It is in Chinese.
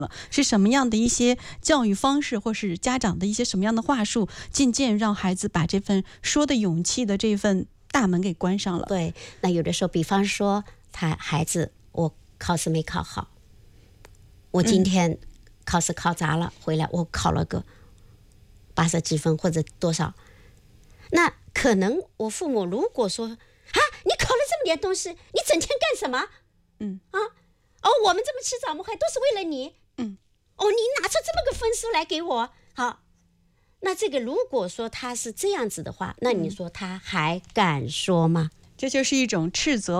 是什么样的一些教育方式，或是家长的一些什么样的话术，渐渐让孩子把这份说的勇气的这份大门给关上了。 对，那有的时候比方说孩子我考试没考好，我今天考试考砸了，回来我考了个80几分或者多少，那可能我父母如果说你考了这么点东西，你整天干什么？我们这么吃早模还都是为了你，你拿出这么个分数来给我，好，那这个如果说他是这样子的话，那你说他还敢说吗？ 这就是一种斥责